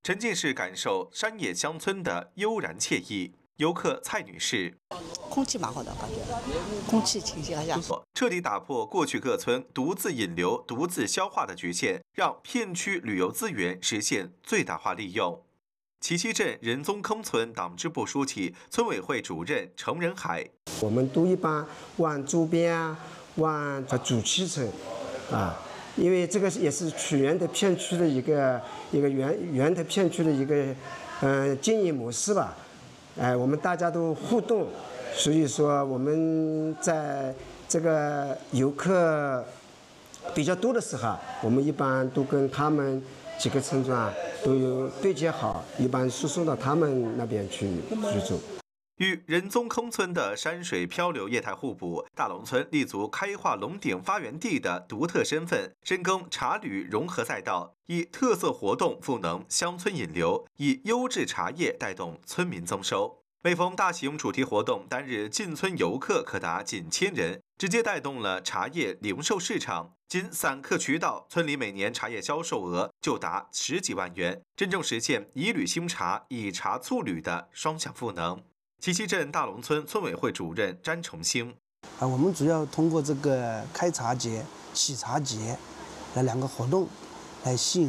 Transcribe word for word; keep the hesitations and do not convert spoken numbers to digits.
沉浸式感受山野乡村的悠然惬意。游客蔡女士， 空气蛮好的，感觉空气清新一下， 彻底打破过去各村独自引流、独自消化的局限，让片区旅游资源实现最大化利用。齐溪镇仁宗坑村党支部书记、村委会主任程仁海， 我们都一般往周边啊，往主基层啊，因为这个也是曲源的片区的一个一个源源头片区的一个嗯、呃、经营模式吧。哎，我们大家都互动，所以说我们在这个游客比较多的时候，我们一般都跟他们几个村庄都有对接好，一般输送到他们那边去居住。 与仁宗坑村的山水漂流业态互补，大龙村立足开化龙鼎发源地的独特身份，深耕茶旅融合赛道，以特色活动赋能乡村引流，以优质茶叶带动村民增收。每逢大喜用主题活动，单日进村游客可达近千人，直接带动了茶叶零售市场。仅散客渠道，村里每年茶叶销售额就达十几万元，真正实现以旅兴茶、以茶促旅的双向赋能。齐溪镇大龙村村委会主任詹崇兴， 啊，我们主要通过这个开茶节、喜茶节的两个活动，来吸引